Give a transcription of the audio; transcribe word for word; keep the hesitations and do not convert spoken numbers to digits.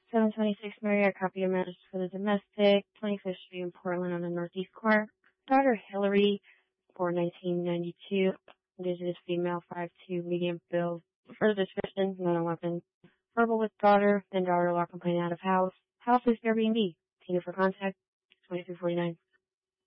seven twenty-six Marriott, copy of message for the domestic, twenty-fifth Street in Portland on the northeast corner. Daughter Hillary, born nineteen ninety-two, indigenous female, five two, medium build. For the description, not a weapon. Verbal with daughter, then daughter law complaint out of house. House is Airbnb. Tina for contact, twenty-two forty-nine.